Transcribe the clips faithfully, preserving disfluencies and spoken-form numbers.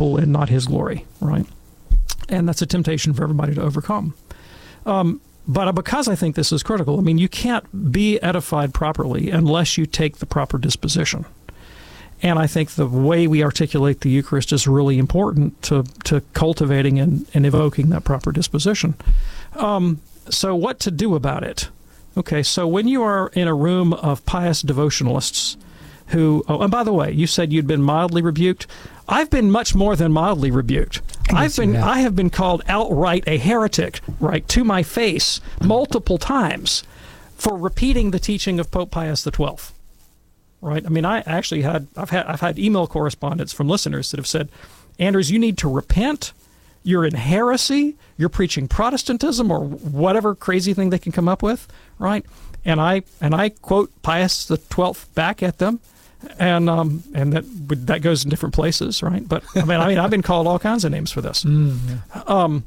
people and not his glory, right? And that's a temptation for everybody to overcome. Um, but because I think this is critical, I mean, you can't be edified properly unless you take the proper disposition. And I think the way we articulate the Eucharist is really important to, to cultivating and, and evoking that proper disposition. Um, so what to do about it? Okay, so when you are in a room of pious devotionalists who, oh, and by the way, you said you'd been mildly rebuked. I've been much more than mildly rebuked. I've been, I have been called outright a heretic, right, to my face multiple times for repeating the teaching of Pope Pius the twelfth. Right. I mean, I actually had I've had I've had email correspondence from listeners that have said, Anders, you need to repent. You're in heresy. You're preaching Protestantism or whatever crazy thing they can come up with. Right. And I and I quote Pius the twelfth back at them. And um and that that goes in different places. Right. But I mean, I mean, I've been called all kinds of names for this. Mm, yeah. Um.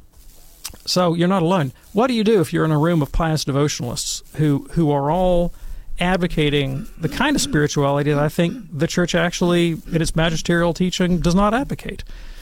So you're not alone. What do you do if you're in a room of pious devotionalists who who are all advocating the kind of spirituality that I think the Church actually, in its magisterial teaching, does not advocate?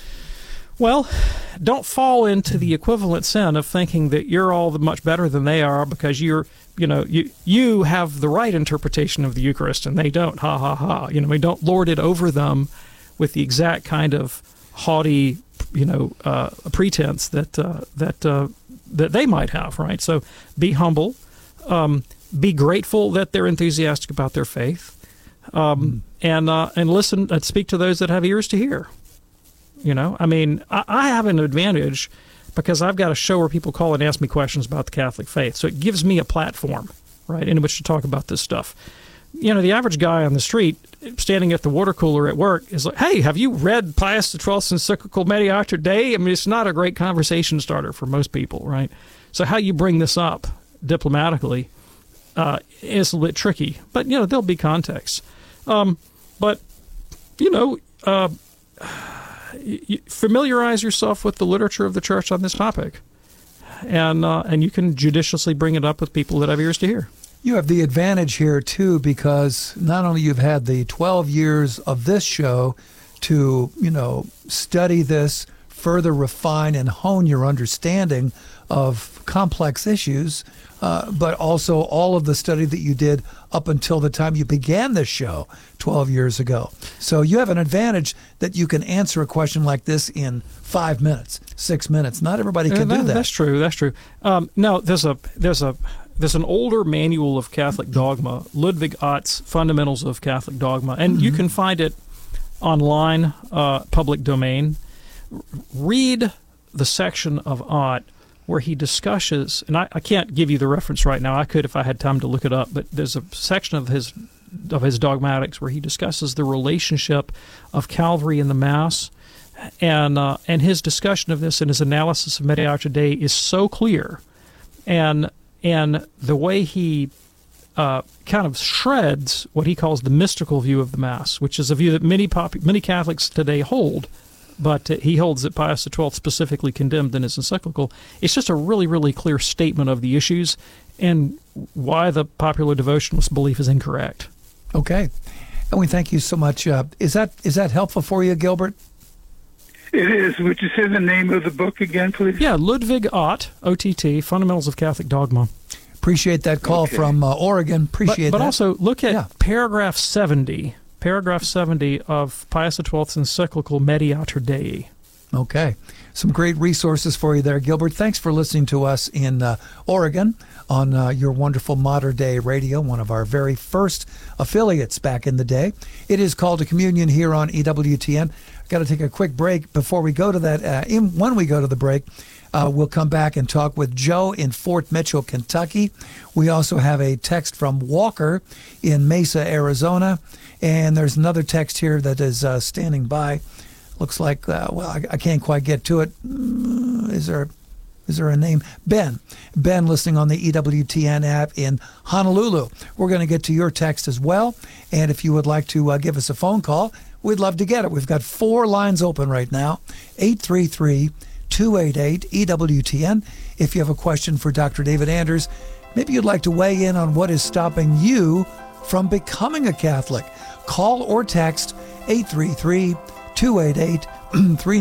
Well, don't fall into the equivalent sin of thinking that you're all much better than they are because you're, you know, you you have the right interpretation of the Eucharist and they don't. Ha ha ha. You know, we don't lord it over them with the exact kind of haughty, you know, uh, pretense that uh, that uh, that they might have. Right. So be humble. Um, Be grateful that they're enthusiastic about their faith, um, mm. and uh, and listen and speak to those that have ears to hear. You know, I mean, I, I have an advantage because I've got a show where people call and ask me questions about the Catholic faith, so it gives me a platform, right, in which to talk about this stuff. You know, the average guy on the street standing at the water cooler at work is like, "Hey, have you read Pius the twelfth's encyclical Mediator Dei?" I mean, it's not a great conversation starter for most people, right? So how you bring this up diplomatically Uh, is a little bit tricky, but, you know, there'll be context. Um, but, you know, uh, you familiarize yourself with the literature of the Church on this topic, and uh, and you can judiciously bring it up with people that have ears to hear. You have the advantage here, too, because not only you've had the twelve years of this show to, you know, study this, further refine and hone your understanding of complex issues, uh, but also all of the study that you did up until the time you began this show twelve years ago. So you have an advantage that you can answer a question like this in five minutes, six minutes. Not everybody can that, do that. That's true. That's true. Um, no, there's a there's a there's an older manual of Catholic dogma, Ludwig Ott's Fundamentals of Catholic Dogma, and mm-hmm. you can find it online, uh, public domain. Read the section of Ott where he discusses, and I, I can't give you the reference right now. I could if I had time to look it up, but there's a section of his of his dogmatics where he discusses the relationship of Calvary and the Mass, and uh, and his discussion of this and his analysis of Mediator Dei is so clear, and and the way he uh, kind of shreds what he calls the mystical view of the Mass, which is a view that many pop- many Catholics today hold. But uh, he holds that Pius the twelfth specifically condemned in his encyclical. It's just a really, really clear statement of the issues and why the popular devotionalist belief is incorrect. Okay. And we thank you so much. Uh, is that is that helpful for you, Gilbert? It is. Would you say the name of the book again, please? Yeah, Ludwig Ott, O T T, Fundamentals of Catholic Dogma. Appreciate that call okay. from uh, Oregon. Appreciate but, but that. But also look at yeah. paragraph seventy. Paragraph seventy of Pius the twelfth's encyclical Mediator Dei. Okay. Some great resources for you there, Gilbert. Thanks for listening to us in uh, Oregon on uh, your wonderful Mater Dei Radio, one of our very first affiliates back in the day. It is Call to Communion here on E W T N. I've got to take a quick break before we go to that. Uh, in, when we go to the break, uh, we'll come back and talk with Joe in Fort Mitchell, Kentucky. We also have a text from Walker in Mesa, Arizona. And there's another text here that is uh, standing by. Looks like, uh, well, I, I can't quite get to it. Is there, is there a name? Ben. Ben listening on the E W T N app in Honolulu. We're going to get to your text as well. And if you would like to uh, give us a phone call, we'd love to get it. We've got four lines open right now. eight three three, two eight eight, E W T N. If you have a question for Doctor David Anders, maybe you'd like to weigh in on what is stopping you from becoming a Catholic. Call or text eight three three, two eight eight, three